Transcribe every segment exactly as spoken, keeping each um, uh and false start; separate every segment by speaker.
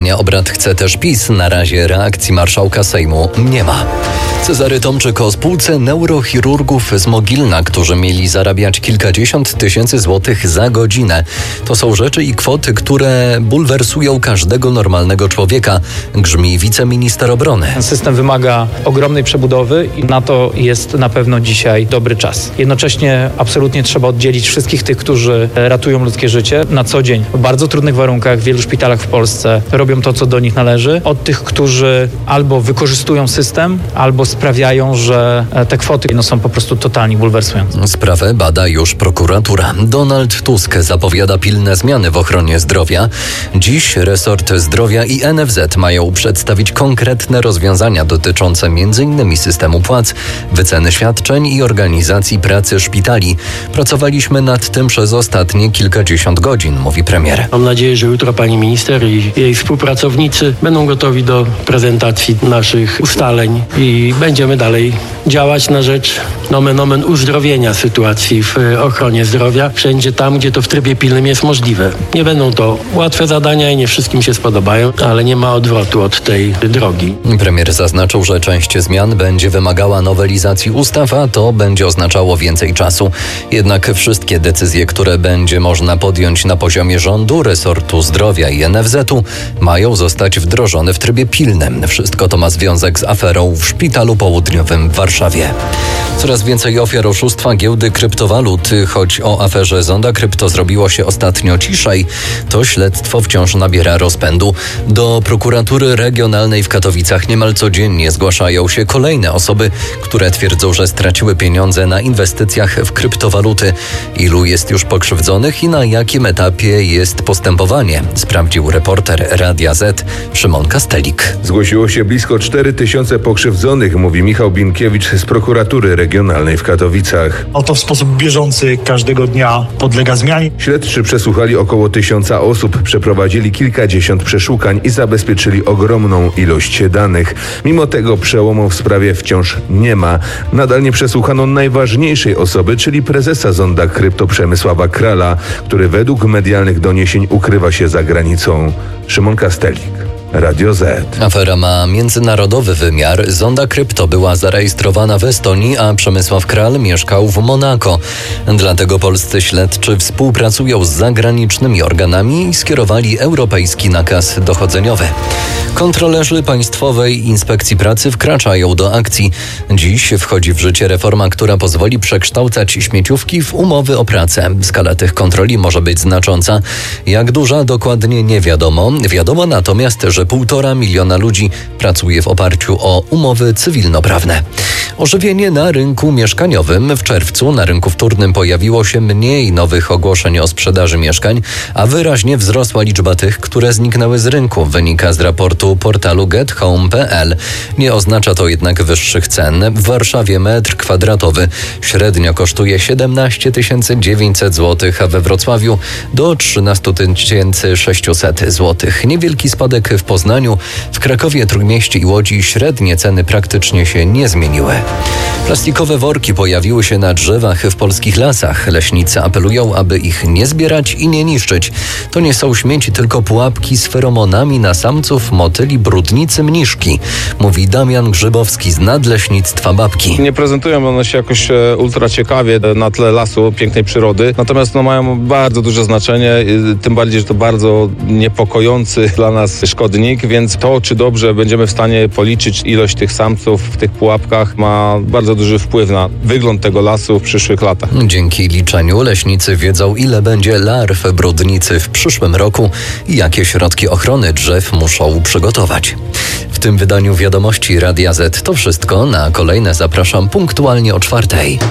Speaker 1: wstrzymania obrad chce też PiS. Na razie reakcji marszałka Sejmu nie ma. Cezary Tomczyk o spółce neurochirurgów z Mogilna, którzy mieli zarabiać kilkadziesiąt tysięcy złotych za godzinę. To są rzeczy i kwoty, które bulwersują każdego normalnego człowieka, grzmi wiceminister obrony.
Speaker 2: System wymaga ogromnej przebudowy i na to jest na pewno dzisiaj dobry czas. Jednocześnie absolutnie trzeba oddzielić wszystkich tych, którzy ratują ludzkie życie na co dzień w bardzo trudnych warunkach w wielu szpitalach w Polsce, robią to, co do nich należy, od tych, którzy albo wykorzystują system, albo sprawiają, że te kwoty no, są po prostu totalnie bulwersujące.
Speaker 1: Sprawę bada już prokuratura. Donald Tusk zapowiada pilne zmiany w ochronie zdrowia. Dziś resort zdrowia i N F Z mają przedstawić konkretne rozwiązania dotyczące m in systemu płac, wyceny świadczeń i organizacji pracy szpitali. Pracowaliśmy nad tym przez ostatnie kilkadziesiąt godzin, mówi premier.
Speaker 3: Mam nadzieję, że jutro pani minister i jej współpracownicy będą gotowi do prezentacji naszych ustaleń i będziemy dalej działać na rzecz nomen omen uzdrowienia sytuacji w ochronie zdrowia, wszędzie tam, gdzie to w trybie pilnym jest możliwe. Nie będą to łatwe zadania i nie wszystkim się spodobają, ale nie ma odwrotu od tej drogi.
Speaker 1: Premier zaznaczył, że część zmian będzie wymagała nowelizacji ustaw, a to będzie oznaczało więcej czasu. Jednak wszystkie decyzje, które będzie można podjąć na poziomie rządu, resortu zdrowia i N F Z-u, mają zostać wdrożone w trybie pilnym. Wszystko to ma związek z aferą w Szpitalu Południowym w Warszawie. Coraz więcej ofiar oszustwa giełdy kryptowalut, choć o aferze Zonda Krypto zrobiło się ostatnio ciszej, to śledztwo wciąż nabiera rozpędu. Do prokuratury regionalnej w Katowicach niemal codziennie zgłaszają się kolejne osoby, które twierdzą, że straciły pieniądze na inwestycjach w kryptowaluty. Ilu jest już pokrzywdzonych i na jakim etapie jest postępowanie? Sprawdził reporter Radia Z Szymon Kastelik.
Speaker 4: Zgłosiło się blisko cztery tysiące pokrzywdzonych, mówi Michał Binkiewicz z prokuratury regionalnej w Katowicach.
Speaker 5: Oto w sposób bieżący każdego dnia podlega zmianie.
Speaker 4: Śledczy przesłuchali około tysiąca osób, przeprowadzili kilkadziesiąt przeszukań i zabezpieczyli ogromną ilość danych. Mimo tego przełomu w sprawie wciąż nie ma. Nadal nie przesłuchano najważniejszej osoby, czyli prezesa Zonda Krypto Przemysława Krala, który według medialnych doniesień ukrywa się za granicą. Szymon Kastelik. Radio Z.
Speaker 1: Afera ma międzynarodowy wymiar. Zonda Krypto była zarejestrowana w Estonii, a Przemysław Kral mieszkał w Monako. Dlatego polscy śledczy współpracują z zagranicznymi organami i skierowali europejski nakaz dochodzeniowy. Kontrolerzy Państwowej Inspekcji Pracy wkraczają do akcji. Dziś wchodzi w życie reforma, która pozwoli przekształcać śmieciówki w umowy o pracę. Skala tych kontroli może być znacząca. Jak duża dokładnie nie wiadomo. Wiadomo natomiast, że półtora miliona ludzi pracuje w oparciu o umowy cywilnoprawne. Ożywienie na rynku mieszkaniowym. W czerwcu na rynku wtórnym pojawiło się mniej nowych ogłoszeń o sprzedaży mieszkań, a wyraźnie wzrosła liczba tych, które zniknęły z rynku, wynika z raportu portalu get home kropka p l. Nie oznacza to jednak wyższych cen. W Warszawie metr kwadratowy średnio kosztuje siedemnaście tysięcy dziewięćset złotych, a we Wrocławiu do trzynaście tysięcy sześćset złotych. Niewielki spadek w Poznaniu, w Krakowie, Trójmieście i Łodzi średnie ceny praktycznie się nie zmieniły. Plastikowe worki pojawiły się na drzewach w polskich lasach. Leśnicy apelują, aby ich nie zbierać i nie niszczyć. To nie są śmieci, tylko pułapki z feromonami na samców motyli brudnicy mniszki, mówi Damian Grzybowski z Nadleśnictwa Babki.
Speaker 6: Nie prezentują one się jakoś ultra ciekawie na tle lasu, pięknej przyrody, natomiast no, mają bardzo duże znaczenie, tym bardziej, że to bardzo niepokojący dla nas szkodnik, więc to, czy dobrze będziemy w stanie policzyć ilość tych samców w tych pułapkach, ma bardzo duży wpływ na wygląd tego lasu w przyszłych latach.
Speaker 1: Dzięki liczeniu leśnicy wiedzą, ile będzie larw brudnicy w przyszłym roku i jakie środki ochrony drzew muszą przygotować. W tym wydaniu Wiadomości Radia Z to wszystko. Na kolejne zapraszam punktualnie o czwartej.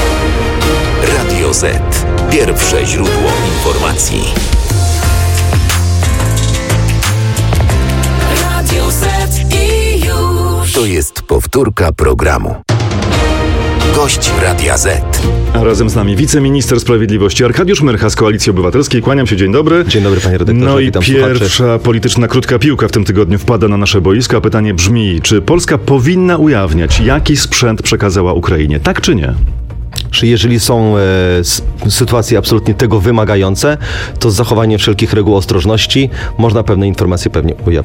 Speaker 7: Radio Z. Pierwsze źródło informacji. Radio Z i już. To jest powtórka programu. Gość Radia Z.
Speaker 8: A razem z nami wiceminister sprawiedliwości Arkadiusz Myrcha z Koalicji Obywatelskiej. Kłaniam się, dzień dobry.
Speaker 9: Dzień dobry, panie redaktorze.
Speaker 8: No i
Speaker 9: witam
Speaker 8: pierwsza
Speaker 9: słuchaczy.
Speaker 8: polityczna krótka piłka w tym tygodniu wpada na nasze boisko, a pytanie brzmi, czy Polska powinna ujawniać, jaki sprzęt przekazała Ukrainie, tak czy nie?
Speaker 9: Czy jeżeli są e, sytuacje absolutnie tego wymagające, to z zachowaniem wszelkich reguł ostrożności można pewne informacje pewnie ujawnić.